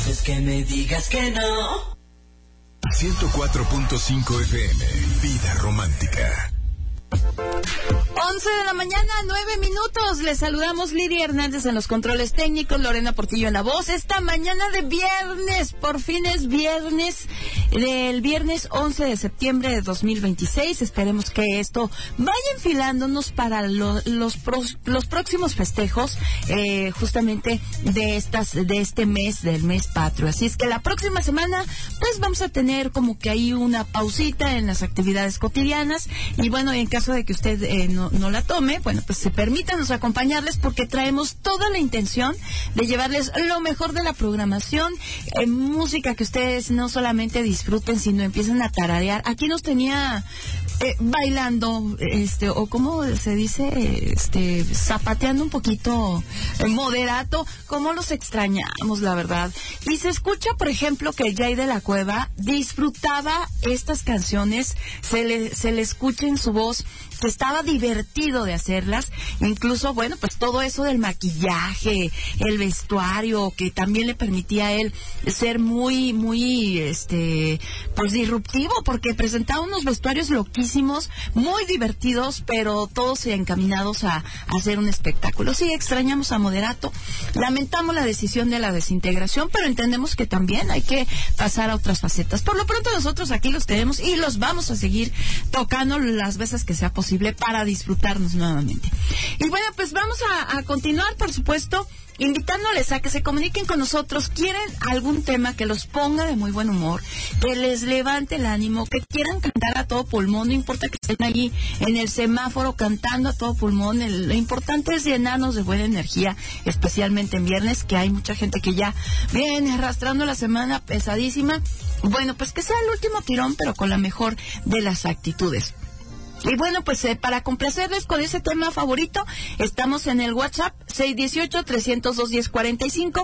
Es que me digas que no. 104.5 FM, Vida Romántica. 11 de la mañana, 9 minutos. Les saludamos Lidia Hernández en los controles técnicos, Lorena Portillo en la voz. Esta mañana de viernes, por fin es viernes, del viernes 11 de septiembre de 2026. Esperemos que esto vaya enfilándonos para los próximos festejos, justamente de este mes, del mes patrio. Así es que la próxima semana, pues vamos a tener como que ahí una pausita en las actividades cotidianas. Y bueno, en caso de que usted no la tome, bueno, pues permítanos acompañarles porque traemos toda la intención de llevarles lo mejor de la programación, música que ustedes no solamente disfruten, sino empiezan a tararear. Aquí nos tenía bailando, o como se dice, zapateando un poquito, moderato. Cómo los extrañamos, la verdad. Y se escucha, por ejemplo, que Jay de la Cueva disfrutaba estas canciones, se le escucha en su voz que estaba divertido de hacerlas, incluso, bueno, pues todo eso del maquillaje, el vestuario, que también le permitía a él ser muy, pues disruptivo, porque presentaba unos vestuarios loquísimos, muy divertidos, pero todos encaminados a hacer un espectáculo. Sí, extrañamos a Moderato, lamentamos la decisión de la desintegración, pero entendemos que también hay que pasar a otras facetas. Por lo pronto nosotros aquí los tenemos y los vamos a seguir tocando las veces que sea posible para disfrutarnos nuevamente. Y bueno, pues vamos a continuar, por supuesto, invitándoles a que se comuniquen con nosotros. ¿Quieren algún tema que los ponga de muy buen humor, que les levante el ánimo, que quieran cantar a todo pulmón? No importa que estén allí en el semáforo cantando a todo pulmón, lo importante es llenarnos de buena energía, especialmente en viernes, que hay mucha gente que ya viene arrastrando la semana pesadísima. Bueno, pues que sea el último tirón, pero con la mejor de las actitudes. Y bueno, pues para complacerles con ese tema favorito, estamos en el WhatsApp 618-302-1045.